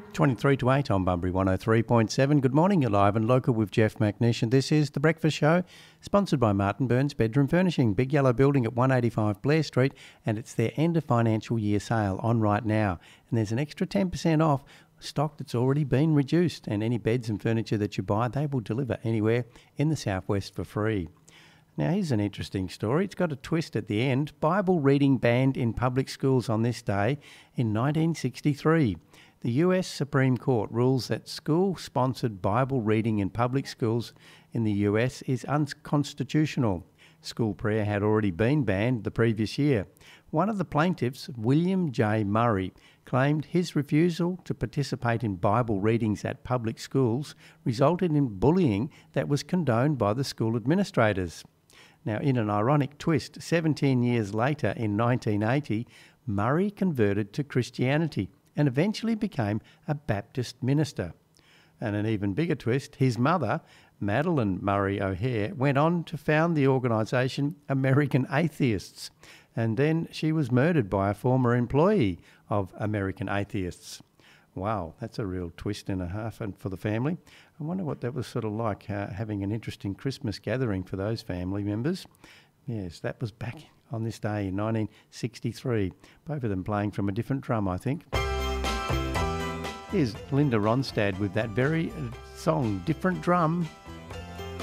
23 to 8 on Bunbury 103.7. Good morning, you're live and local with Jeff McNish, and this is The Breakfast Show, sponsored by Martin Burns Bedroom Furnishing, Big Yellow Building at 185 Blair Street, and it's their end of financial year sale on right now. And there's an extra 10% off stock that's already been reduced, and any beds and furniture that you buy, they will deliver anywhere in the southwest for free. Now, here's an interesting story. It's got a twist at the end. Bible reading banned in public schools on this day in 1963. The US Supreme Court rules that school-sponsored Bible reading in public schools in the US is unconstitutional. School prayer had already been banned the previous year. One of the plaintiffs, William J. Murray, claimed his refusal to participate in Bible readings at public schools resulted in bullying that was condoned by the school administrators. Now, in an ironic twist, 17 years later, in 1980, Murray converted to Christianity and eventually became a Baptist minister. And an even bigger twist, his mother, Madeline Murray O'Hare, went on to found the organisation American Atheists, and then she was murdered by a former employee of American Atheists. Wow, that's a real twist and a half and for the family. I wonder what that was sort of like, having an interesting Christmas gathering for those family members. Yes, that was back on this day in 1963. Both of them playing from a different drum, I think. Here's Linda Ronstadt with that very song, Different Drum.